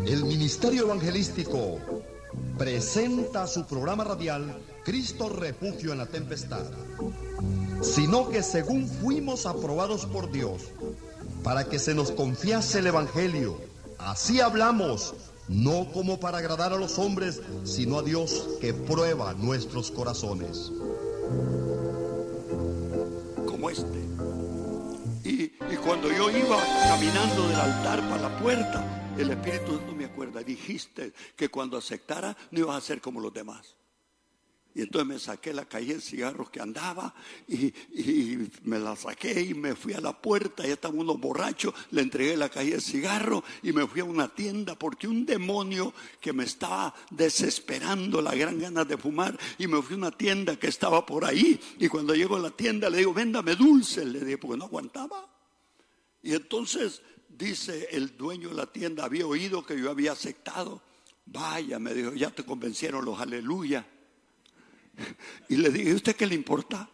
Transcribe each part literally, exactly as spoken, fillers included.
El Ministerio Evangelístico presenta su programa radial Cristo Refugio en la Tempestad, sino que según fuimos aprobados por Dios para que se nos confiase el Evangelio, así hablamos, no como para agradar a los hombres, sino a Dios que prueba nuestros corazones. Como este. Y, y cuando yo iba caminando del altar para la puerta, el Espíritu no me acuerda, dijiste que cuando aceptara no ibas a ser como los demás. Y entonces me saqué la calle de cigarros que andaba y, y me la saqué y me fui a la puerta. Ya estaban unos borrachos, le entregué la calle de cigarros y me fui a una tienda porque un demonio que me estaba desesperando la gran ganas de fumar, y me fui a una tienda que estaba por ahí. Y cuando llego a la tienda le digo, véndame dulce, le dije, porque no aguantaba. Y entonces dice el dueño de la tienda, había oído que yo había aceptado. Vaya, me dijo, ya te convencieron los aleluya. Y le dije, ¿a usted qué le importa?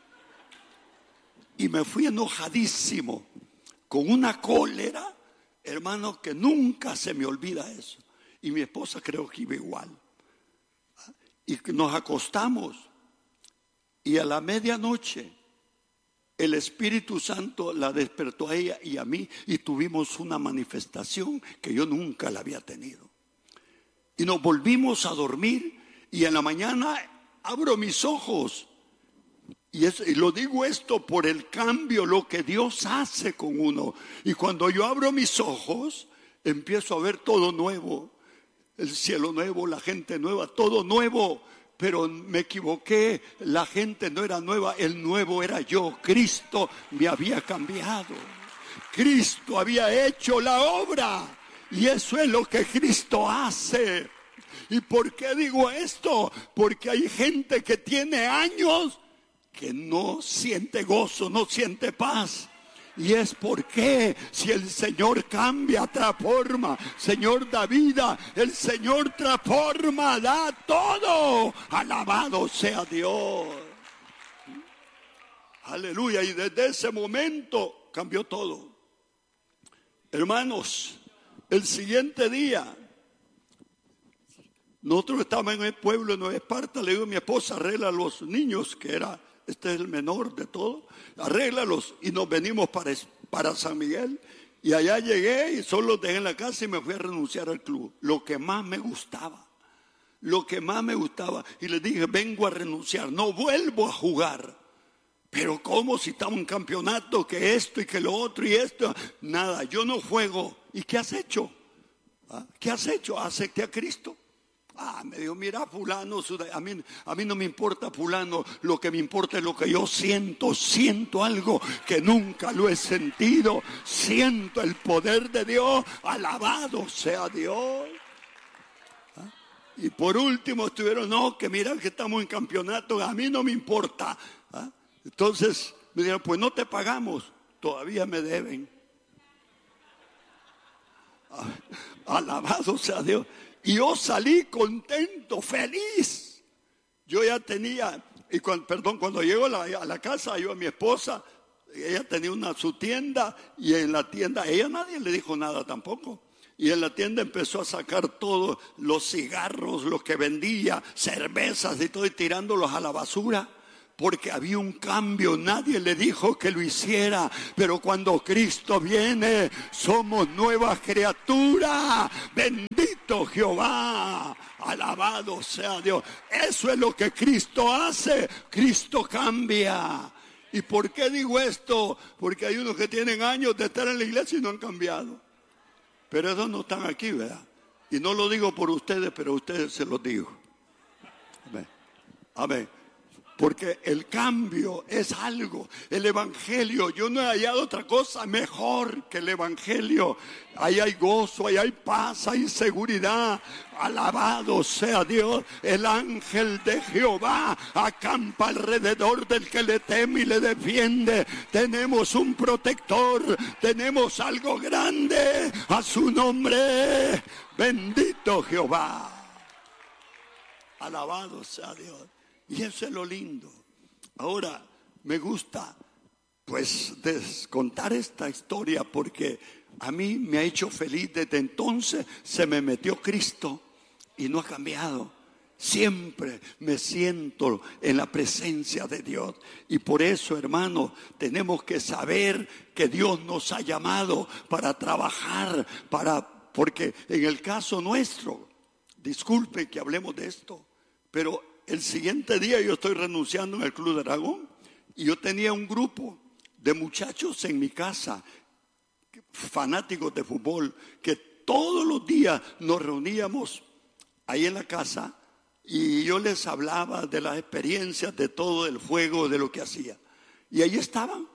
Y me fui enojadísimo, con una cólera, hermano, que nunca se me olvida eso. Y mi esposa creo que iba igual. Y nos acostamos. Y a la medianoche, el Espíritu Santo la despertó a ella y a mí. Y tuvimos una manifestación que yo nunca la había tenido. Y nos volvimos a dormir. Y en la mañana abro mis ojos y, es, y lo digo esto por el cambio, lo que Dios hace con uno. Y cuando yo abro mis ojos, empiezo a ver todo nuevo, el cielo nuevo, la gente nueva, todo nuevo. Pero me equivoqué, la gente no era nueva, el nuevo era yo. Cristo me había cambiado, Cristo había hecho la obra, y eso es lo que Cristo hace. ¿Y por qué digo esto? Porque hay gente que tiene años que no siente gozo, no siente paz. Y es porque si el Señor cambia, transforma, Señor da vida, el Señor transforma, da todo. Alabado sea Dios. Aleluya. Y desde ese momento cambió todo. Hermanos, el siguiente día, nosotros estábamos en el pueblo de Nueva Esparta. Le digo a mi esposa, arregla a los niños, que era, este es el menor de todo, arréglalos, y nos venimos para, para San Miguel. Y allá llegué y solo los dejé en la casa y me fui a renunciar al club. Lo que más me gustaba, lo que más me gustaba. Y les dije, vengo a renunciar, no vuelvo a jugar. Pero ¿cómo si estamos en campeonato? Que esto y que lo otro y esto. Nada, yo no juego. ¿Y qué has hecho? ¿Ah? ¿Qué has hecho? Acepté a Cristo. Ah, me dijo, mira fulano, a mí, a mí no me importa fulano, lo que me importa es lo que yo siento, siento algo que nunca lo he sentido, siento el poder de Dios, alabado sea Dios. ¿Ah? Y por último estuvieron, no, que mira que estamos en campeonato, a mí no me importa. ¿Ah? Entonces me dijeron, pues no te pagamos, todavía me deben. Ah, alabado sea Dios. Y yo salí contento, feliz. Yo ya tenía, y cuando, perdón, cuando llego a la, a la casa, yo a mi esposa, ella tenía una su tienda, y en la tienda, ella nadie le dijo nada tampoco. Y en la tienda empezó a sacar todos los cigarros, los que vendía, cervezas y todo, y tirándolos a la basura. Porque había un cambio, nadie le dijo que lo hiciera, pero cuando Cristo viene, somos nuevas criaturas. Bendito Jehová, alabado sea Dios. Eso es lo que Cristo hace, Cristo cambia. ¿Y por qué digo esto? Porque hay unos que tienen años de estar en la iglesia y no han cambiado. Pero esos no están aquí, ¿verdad? Y no lo digo por ustedes, pero a ustedes se los digo. Amén. Amén. Porque el cambio es algo. El evangelio, yo no he hallado otra cosa mejor que el evangelio. Ahí hay gozo, ahí hay paz, hay seguridad. Alabado sea Dios. El ángel de Jehová acampa alrededor del que le teme y le defiende. Tenemos un protector, tenemos algo grande. A su nombre, bendito Jehová. Alabado sea Dios. Y eso es lo lindo. Ahora, me gusta pues contar esta historia porque a mí me ha hecho feliz desde entonces. Se me metió Cristo y no ha cambiado. Siempre me siento en la presencia de Dios. Y por eso, hermanos, tenemos que saber que Dios nos ha llamado para trabajar, para, porque en el caso nuestro, disculpen que hablemos de esto, pero el siguiente día yo estoy renunciando en el Club de Dragón y yo tenía un grupo de muchachos en mi casa, fanáticos de fútbol, que todos los días nos reuníamos ahí en la casa. Y yo les hablaba de las experiencias, de todo el juego, de lo que hacía. Y ahí estaban.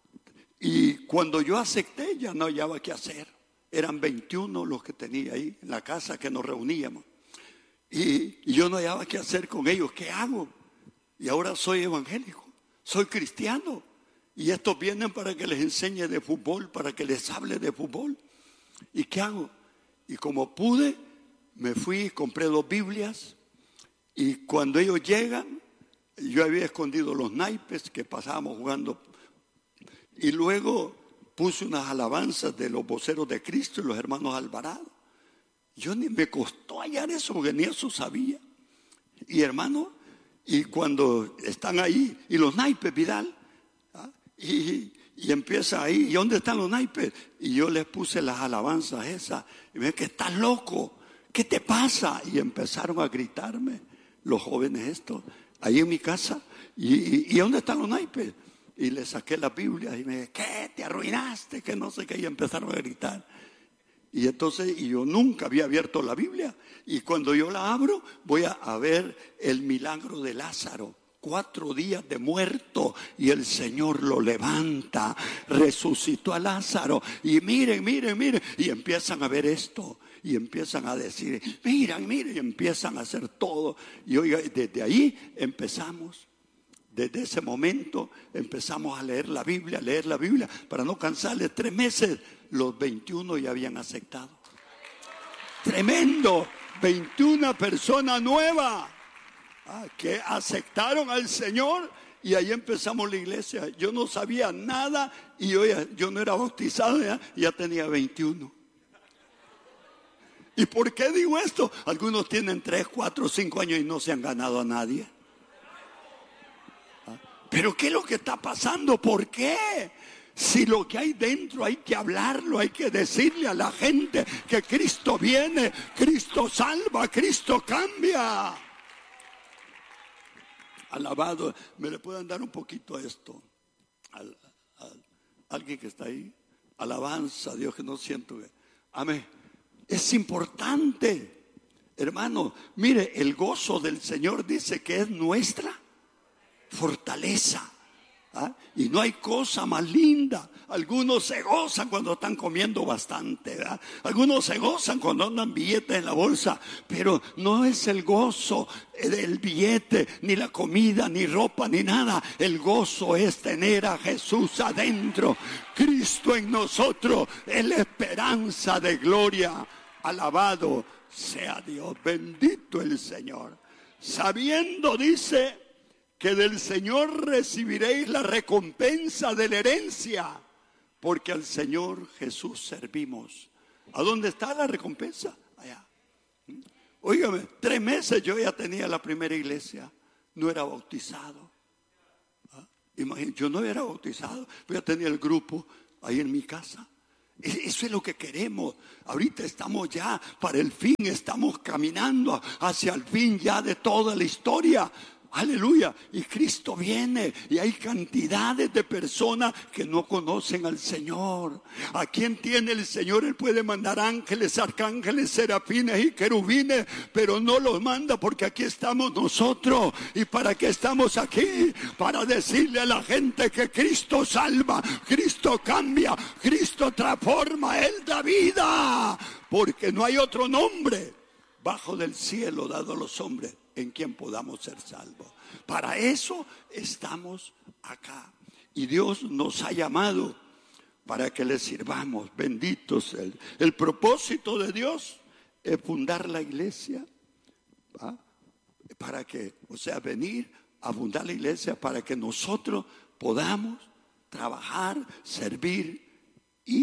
Y cuando yo acepté, ya no hallaba qué hacer. Eran veintiuno los que tenía ahí en la casa que nos reuníamos. Y, y yo no hallaba qué hacer con ellos. ¿Qué hago? Y ahora soy evangélico, soy cristiano. Y estos vienen para que les enseñe de fútbol, para que les hable de fútbol. ¿Y qué hago? Y como pude, me fui y compré dos Biblias. Y cuando ellos llegan, yo había escondido los naipes que pasábamos jugando. Y luego puse unas alabanzas de los voceros de Cristo y los hermanos Alvarado. Yo ni me costó hallar eso, porque ni eso sabía. Y hermano, y cuando están ahí, y los naipes, Vidal, ¿ah? y, y empieza ahí, ¿y dónde están los naipes? Y yo les puse las alabanzas esas. Y me dicen, que estás loco, ¿qué te pasa? Y empezaron a gritarme los jóvenes estos, ahí en mi casa. ¿Y, y, y dónde están los naipes? Y le saqué la Biblia y me dije, ¿qué? ¿Te arruinaste? Que no sé qué. Y empezaron a gritar. Y entonces, y yo nunca había abierto la Biblia. Y cuando yo la abro, voy a, a ver el milagro de Lázaro. Cuatro días de muerto y el Señor lo levanta. Resucitó a Lázaro. Y miren, miren, miren. Y empiezan a ver esto. Y empiezan a decir, miren, miren, y empiezan a hacer todo. Y oiga, desde ahí empezamos, desde ese momento empezamos a leer la Biblia, a leer la Biblia, para no cansarles. Tres meses, los veintiuno ya habían aceptado. Tremendo, veintiuna personas nuevas ah, que aceptaron al Señor. Y ahí empezamos la iglesia. Yo no sabía nada y yo, ya, yo no era bautizado, ya, ya tenía veintiuno. ¿Y por qué digo esto? Algunos tienen tres, cuatro, cinco años y no se han ganado a nadie. ¿Pero qué es lo que está pasando? ¿Por qué? Si lo que hay dentro hay que hablarlo, hay que decirle a la gente que Cristo viene, Cristo salva, Cristo cambia. Alabado. ¿Me le pueden dar un poquito a esto? Al, al, alguien que está ahí. Alabanza a Dios, que no siento. Amén. Es importante, hermano. Mire, el gozo del Señor dice que es nuestra fortaleza. ¿Ah? Y no hay cosa más linda. Algunos se gozan cuando están comiendo bastante, ¿verdad? Algunos se gozan cuando andan billetes en la bolsa. Pero no es el gozo del billete, ni la comida, ni ropa, ni nada. El gozo es tener a Jesús adentro. Cristo en nosotros es la esperanza de gloria. Alabado sea Dios, bendito el Señor. Sabiendo, dice, que del Señor recibiréis la recompensa de la herencia, porque al Señor Jesús servimos. ¿A dónde está la recompensa? Allá. Óigame, tres meses yo ya tenía la primera iglesia, no era bautizado. ¿Ah? Imagínate, yo no era bautizado, yo ya tenía el grupo ahí en mi casa. Eso es lo que queremos. Ahorita estamos ya para el fin, estamos caminando hacia el fin ya de toda la historia. Aleluya. Y Cristo viene y hay cantidades de personas que no conocen al Señor. ¿A quién tiene el Señor? Él puede mandar ángeles, arcángeles, serafines y querubines, pero no los manda porque aquí estamos nosotros. ¿Y para qué estamos aquí? Para decirle a la gente que Cristo salva, Cristo cambia, Cristo transforma, Él da vida. Porque no hay otro nombre bajo del cielo dado a los hombres en quien podamos ser salvos. Para eso estamos acá. Y Dios nos ha llamado para que le sirvamos. Benditos Él. El propósito de Dios es fundar la iglesia. ¿Va? Para que, o sea, venir a fundar la iglesia para que nosotros podamos trabajar, servir y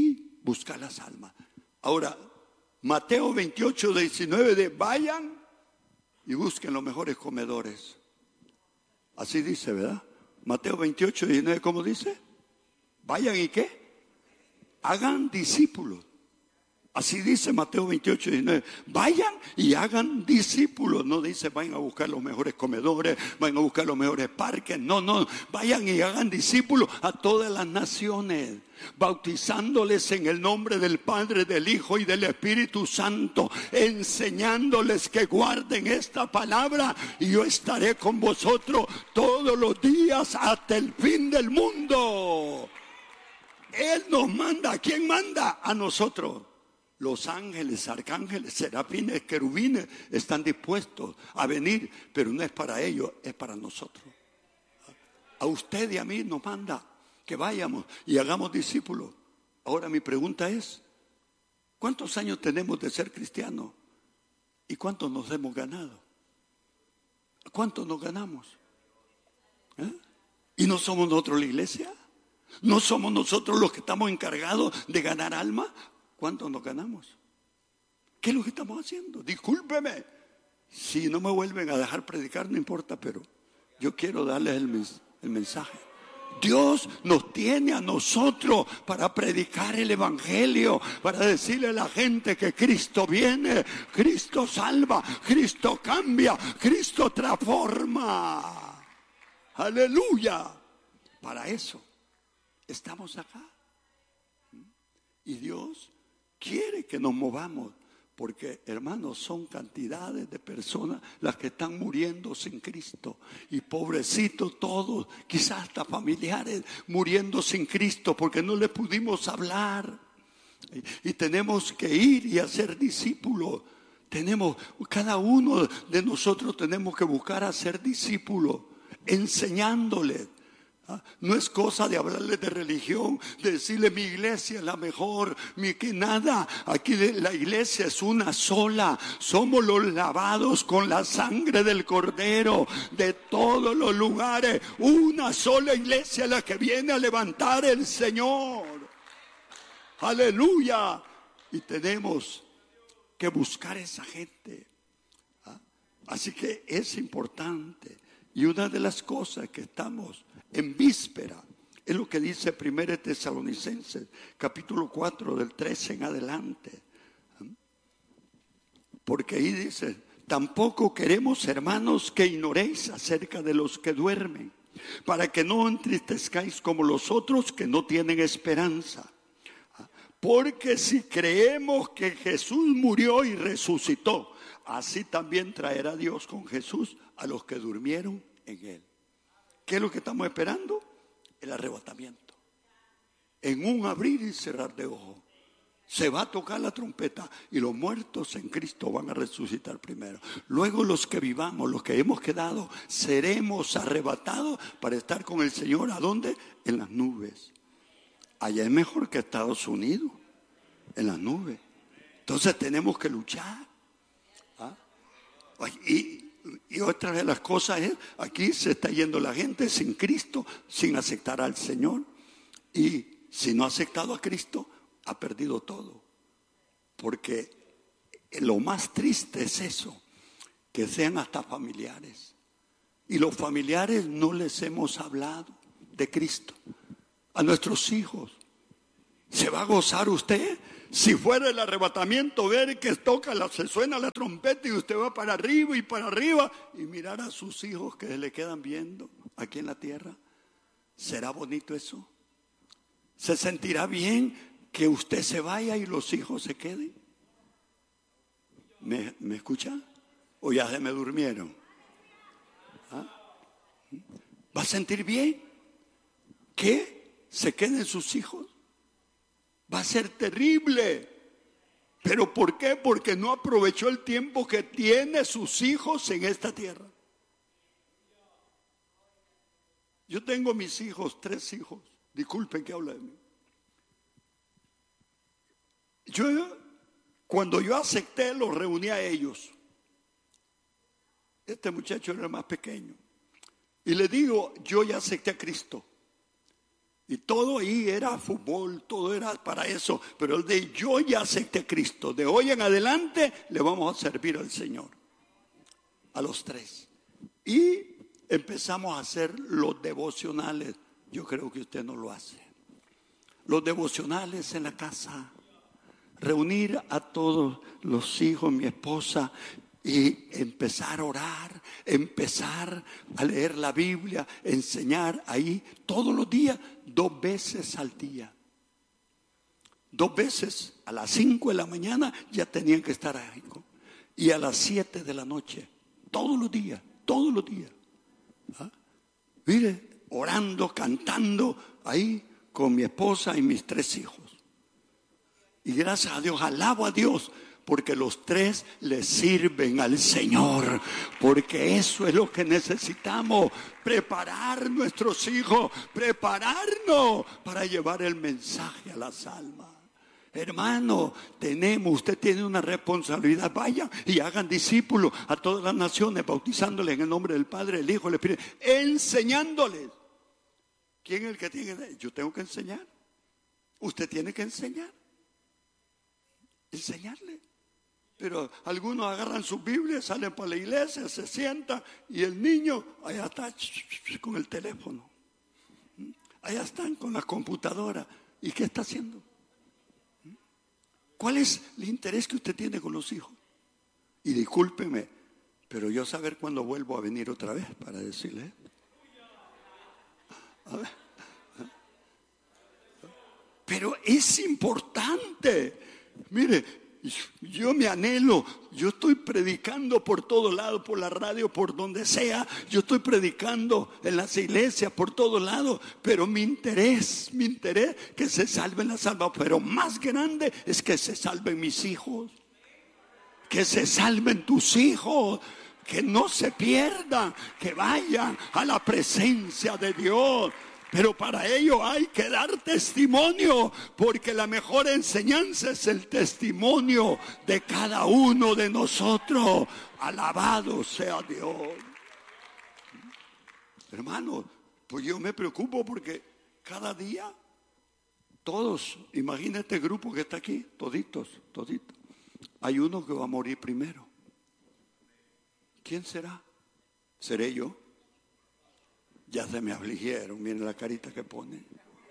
buscar las almas. Ahora, Mateo veintiocho, diecinueve, de vayan y busquen los mejores comedores. Así dice, ¿verdad? Mateo veintiocho, diecinueve, ¿cómo dice? Vayan y ¿qué? Hagan discípulos. Así dice Mateo veintiocho, diecinueve. Vayan y hagan discípulos. No dice vayan a buscar los mejores comedores, vayan a buscar los mejores parques. No, no. Vayan y hagan discípulos a todas las naciones, bautizándoles en el nombre del Padre, del Hijo y del Espíritu Santo, enseñándoles que guarden esta palabra, y yo estaré con vosotros todos los días hasta el fin del mundo. Él nos manda. ¿A quién manda? A nosotros. Los ángeles, arcángeles, serafines, querubines están dispuestos a venir, pero no es para ellos, es para nosotros. A usted y a mí nos manda que vayamos y hagamos discípulos. Ahora mi pregunta es, ¿cuántos años tenemos de ser cristianos? ¿Y cuántos nos hemos ganado? ¿Cuántos nos ganamos? ¿Eh? ¿Y no somos nosotros la iglesia? ¿No somos nosotros los que estamos encargados de ganar almas? ¿Cuántos nos ganamos? ¿Qué es lo que estamos haciendo? Discúlpeme. Si no me vuelven a dejar predicar, no importa, pero yo quiero darles el, el mensaje. Dios nos tiene a nosotros para predicar el evangelio, para decirle a la gente que Cristo viene, Cristo salva, Cristo cambia, Cristo transforma. Aleluya. Para eso estamos acá. Y Dios quiere que nos movamos, porque, hermanos, son cantidades de personas las que están muriendo sin Cristo. Y pobrecitos todos, quizás hasta familiares, muriendo sin Cristo porque no les pudimos hablar. Y, y tenemos que ir y hacer discípulos. Tenemos, cada uno de nosotros tenemos que buscar hacer discípulos, enseñándoles. No es cosa de hablarle de religión, de decirle mi iglesia es la mejor, mi que nada. Aquí la iglesia es una sola. Somos los lavados con la sangre del Cordero de todos los lugares. Una sola iglesia es la que viene a levantar el Señor. Aleluya. Y tenemos que buscar esa gente. Así que es importante. Y una de las cosas que estamos en víspera es lo que dice primera Tesalonicenses, capítulo cuatro, del trece en adelante. Porque ahí dice, tampoco queremos, hermanos, que ignoréis acerca de los que duermen, para que no entristezcáis como los otros que no tienen esperanza. Porque si creemos que Jesús murió y resucitó, así también traerá Dios con Jesús a los que durmieron en Él. ¿Qué es lo que estamos esperando? El arrebatamiento. En un abrir y cerrar de ojos se va a tocar la trompeta y los muertos en Cristo van a resucitar primero. Luego los que vivamos, los que hemos quedado, seremos arrebatados para estar con el Señor. ¿A dónde? En las nubes. Allá es mejor que Estados Unidos, en las nubes. Entonces tenemos que luchar. ¿Ah? Y Y otra de las cosas es, aquí se está yendo la gente sin Cristo, sin aceptar al Señor. Y si no ha aceptado a Cristo, ha perdido todo. Porque lo más triste es eso, que sean hasta familiares. Y los familiares no les hemos hablado de Cristo. A nuestros hijos. ¿Se va a gozar usted? Si fuera el arrebatamiento, ver que toca, la, se suena la trompeta y usted va para arriba y para arriba y mirar a sus hijos que le quedan viendo aquí en la tierra. ¿Será bonito eso? ¿Se sentirá bien que usted se vaya y los hijos se queden? ¿Me, me escucha? ¿O ya se me durmieron? ¿Ah? ¿Va a sentir bien que se queden sus hijos? Va a ser terrible. ¿Pero por qué? Porque no aprovechó el tiempo que tiene sus hijos en esta tierra. Yo tengo mis hijos, tres hijos. Disculpen que hable de mí. Yo, cuando yo acepté, los reuní a ellos. Este muchacho era el más pequeño. Y le digo, yo ya acepté a Cristo. Y todo ahí era fútbol, todo era para eso. Pero el de yo ya acepté a Cristo, de hoy en adelante le vamos a servir al Señor. A los tres. Y empezamos a hacer los devocionales. Yo creo que usted no lo hace. Los devocionales en la casa. Reunir a todos los hijos, mi esposa, y empezar a orar, empezar a leer la Biblia, enseñar ahí todos los días, dos veces al día. Dos veces, a las cinco de la mañana ya tenían que estar ahí. Y a las siete de la noche, todos los días, todos los días. ¿Ah? Mire, orando, cantando ahí con mi esposa y mis tres hijos. Y gracias a Dios, alabo a Dios, porque los tres le sirven al Señor, porque eso es lo que necesitamos, preparar nuestros hijos, prepararnos para llevar el mensaje a las almas. Hermano, tenemos, usted tiene una responsabilidad. Vayan y hagan discípulos a todas las naciones, bautizándoles en el nombre del Padre, del Hijo, del Espíritu, enseñándoles. ¿Quién es el que tiene? Yo tengo que enseñar. Usted tiene que enseñar. Enseñarle. Pero algunos agarran sus Biblias, salen para la iglesia, se sientan y el niño allá está con el teléfono. Allá están con la computadora. ¿Y qué está haciendo? ¿Cuál es el interés que usted tiene con los hijos? Y discúlpeme, pero yo saber cuándo vuelvo a venir otra vez para decirle. A ver. Pero es importante. Mire, yo me anhelo, yo estoy predicando por todos lados, por la radio, por donde sea. Yo estoy predicando en las iglesias, por todos lados. Pero mi interés, mi interés, que se salven las almas. Pero más grande es que se salven mis hijos. Que se salven tus hijos. Que no se pierdan, que vayan a la presencia de Dios. Pero para ello hay que dar testimonio, porque la mejor enseñanza es el testimonio de cada uno de nosotros. Alabado sea Dios. Hermano, pues yo me preocupo porque cada día todos, imagina este grupo que está aquí, toditos, toditos. Hay uno que va a morir primero. ¿Quién será? ¿Seré yo? Ya se me afligieron, miren la carita que pone.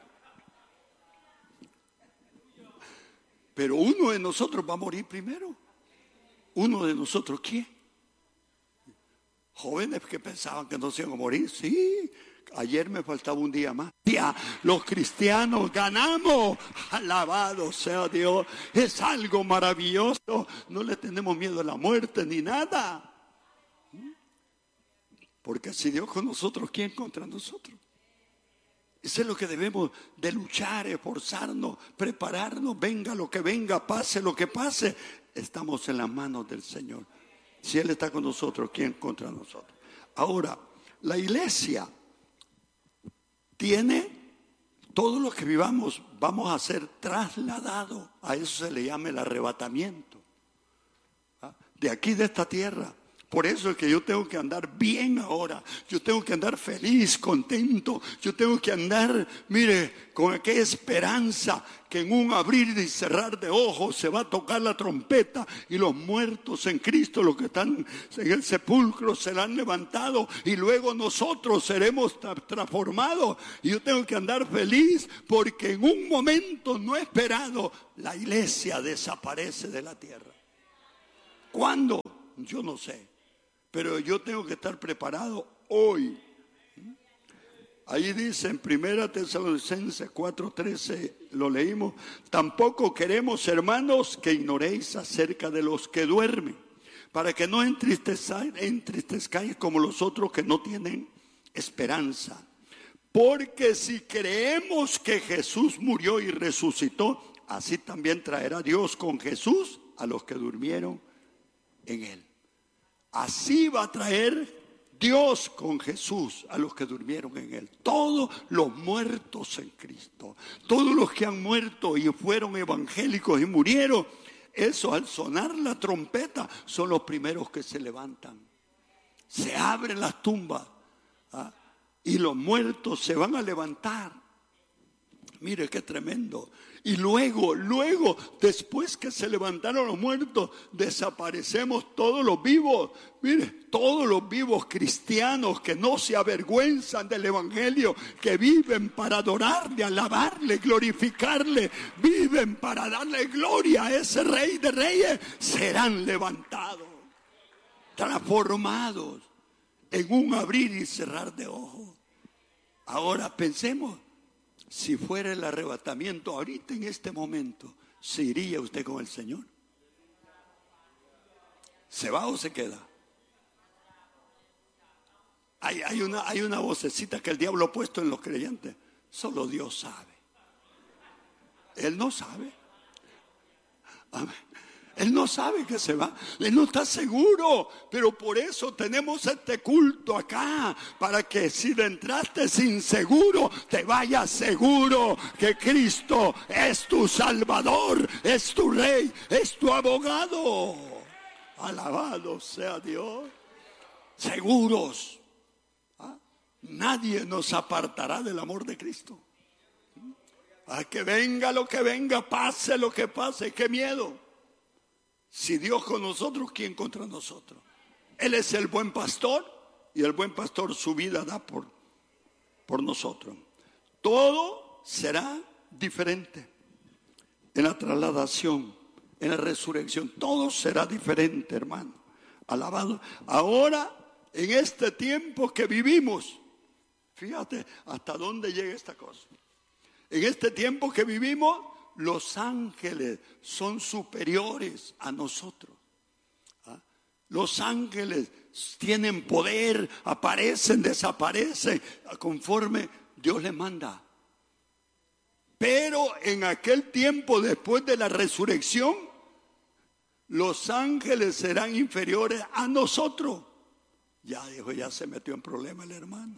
Pero uno de nosotros va a morir primero. Uno de nosotros, ¿quién? Jóvenes que pensaban que no se iban a morir. Sí, ayer me faltaba un día más. Ya, los cristianos ganamos. Alabado sea Dios. Es algo maravilloso. No le tenemos miedo a la muerte ni nada. Porque si Dios con nosotros, ¿quién contra nosotros? Eso es lo que debemos de luchar, esforzarnos, prepararnos. Venga lo que venga, pase lo que pase. Estamos en las manos del Señor. Si Él está con nosotros, ¿quién contra nosotros? Ahora, la iglesia tiene, todo lo que vivamos, vamos a ser trasladados. A eso se le llama el arrebatamiento. De aquí, de esta tierra. Por eso es que yo tengo que andar bien ahora. Yo tengo que andar feliz, contento. Yo tengo que andar, mire, con aquella esperanza que en un abrir y cerrar de ojos se va a tocar la trompeta y los muertos en Cristo, los que están en el sepulcro, serán levantados y luego nosotros seremos tra- transformados. Y yo tengo que andar feliz porque en un momento no esperado la iglesia desaparece de la tierra. ¿Cuándo? Yo no sé. Pero yo tengo que estar preparado hoy. Ahí dice en Primera Tesalonicenses cuatro trece, lo leímos. Tampoco queremos, hermanos, que ignoréis acerca de los que duermen, para que no entristezcáis, entristezcáis como los otros que no tienen esperanza. Porque si creemos que Jesús murió y resucitó, así también traerá Dios con Jesús a los que durmieron en Él. Así va a traer Dios con Jesús a los que durmieron en Él. Todos los muertos en Cristo. Todos los que han muerto y fueron evangélicos y murieron. Eso, al sonar la trompeta, son los primeros que se levantan. Se abren las tumbas, ¿ah? Y los muertos se van a levantar. Mire qué tremendo. Y luego, luego, después que se levantaron los muertos, desaparecemos todos los vivos. Mire, todos los vivos cristianos que no se avergüenzan del evangelio, que viven para adorarle, alabarle, glorificarle, viven para darle gloria a ese Rey de Reyes, serán levantados, transformados en un abrir y cerrar de ojos. Ahora pensemos. Si fuera el arrebatamiento ahorita en este momento, ¿se iría usted con el Señor? ¿Se va o se queda? Hay, hay, una, hay una vocecita que el diablo ha puesto en los creyentes. Solo Dios sabe. Él no sabe. Amén. Él no sabe que se va, él no está seguro, pero por eso tenemos este culto acá, para que si entraste inseguro, te vayas seguro que Cristo es tu Salvador, es tu Rey, es tu abogado. Alabado sea Dios. Seguros. ¿Ah? Nadie nos apartará del amor de Cristo. A que venga lo que venga, pase lo que pase, qué miedo. Si Dios con nosotros, ¿quién contra nosotros? Él es el buen pastor y el buen pastor su vida da por, por nosotros. Todo será diferente en la trasladación, en la resurrección. Todo será diferente, hermano. Alabado. Ahora, en este tiempo que vivimos, fíjate hasta dónde llega esta cosa. En este tiempo que vivimos, los ángeles son superiores a nosotros. ¿Ah? Los ángeles tienen poder, aparecen, desaparecen, conforme Dios les manda. Pero en aquel tiempo, después de la resurrección, los ángeles serán inferiores a nosotros. Ya dijo, ya se metió en problema el hermano.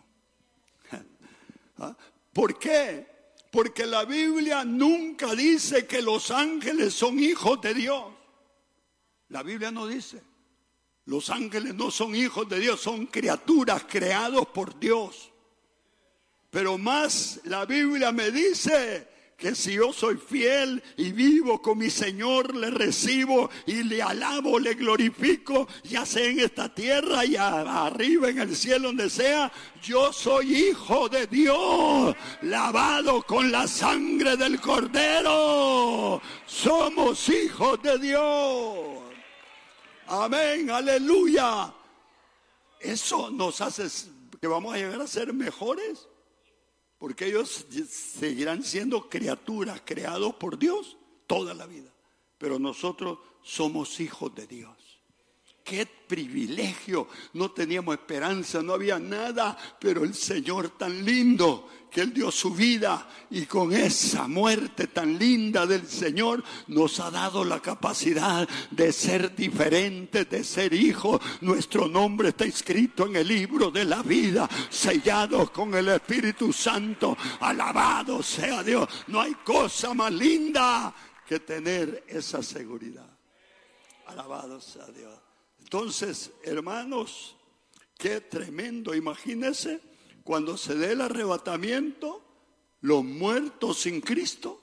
¿Ah? ¿Por qué? Porque la Biblia nunca dice que los ángeles son hijos de Dios. La Biblia no dice. Los ángeles no son hijos de Dios, son criaturas creados por Dios. Pero más la Biblia me dice que si yo soy fiel y vivo con mi Señor, le recibo y le alabo, le glorifico, ya sea en esta tierra y arriba en el cielo, donde sea, yo soy hijo de Dios, lavado con la sangre del Cordero. Somos hijos de Dios. Amén, aleluya. Eso nos hace que vamos a llegar a ser mejores. Porque ellos seguirán siendo criaturas creados por Dios toda la vida. Pero nosotros somos hijos de Dios. ¡Qué privilegio! No teníamos esperanza, no había nada. Pero el Señor tan lindo, que Él dio su vida. Y con esa muerte tan linda del Señor, nos ha dado la capacidad de ser diferentes, de ser hijos. Nuestro nombre está inscrito en el libro de la vida, sellados con el Espíritu Santo. Alabado sea Dios. No hay cosa más linda que tener esa seguridad. Alabado sea Dios. Entonces, hermanos, qué tremendo. Imagínense, cuando se dé el arrebatamiento, los muertos sin Cristo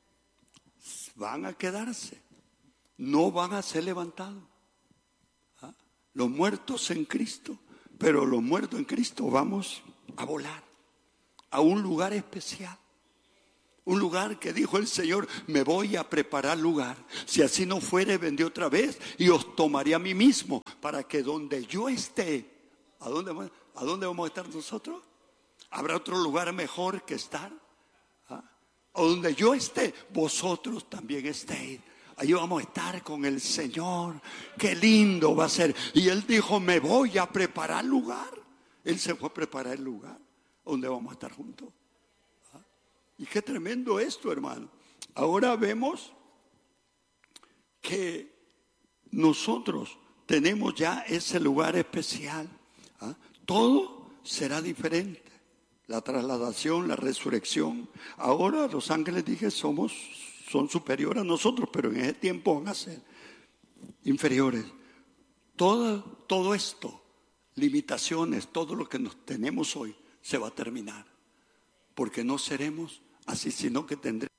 van a quedarse, no van a ser levantados. ¿Ah? Los muertos en Cristo, pero los muertos en Cristo vamos a volar a un lugar especial. Un lugar que dijo el Señor, me voy a preparar lugar. Si así no fuere, vendré otra vez y os tomaré a mí mismo, para que donde yo esté, ¿a dónde, a dónde vamos a estar nosotros? ¿Habrá otro lugar mejor que estar? ¿Ah? O donde yo esté, vosotros también estéis. Ahí vamos a estar con el Señor. Qué lindo va a ser. Y Él dijo, me voy a preparar lugar. Él se fue a preparar el lugar donde vamos a estar juntos. Y qué tremendo esto, hermano. Ahora vemos que nosotros tenemos ya ese lugar especial. ¿Ah? Todo será diferente. La trasladación, la resurrección. Ahora los ángeles, dije, somos, son superiores a nosotros, pero en ese tiempo van a ser inferiores. Todo, todo esto, limitaciones, todo lo que nos tenemos hoy, se va a terminar. Porque no seremos así, sino que tendré